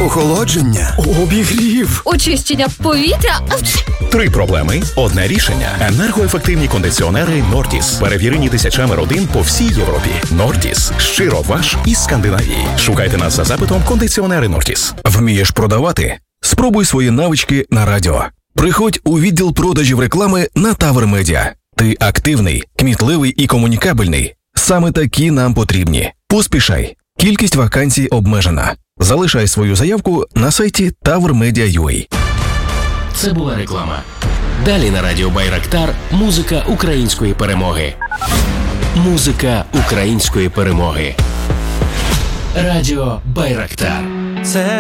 охолодження, обігрів, очищення повітря. 3 проблеми – одне рішення. Енергоефективні кондиціонери Nordis. Перевірені тисячами родин по всій Європі. Nordis. Щиро ваш із Скандинавії. Шукайте нас за запитом «Кондиціонери Nordis». Вмієш продавати? Спробуй свої навички на радіо. Приходь у відділ продажів реклами на Тавр Медіа. Ти активний, кмітливий і комунікабельний. Саме такі нам потрібні. Поспішай. Кількість вакансій обмежена. Залишай свою заявку на сайті tavrmedia.ua. Це була реклама. Далі на радіо Байрактар музика української перемоги. Музика української перемоги. Радіо Байрактар. Це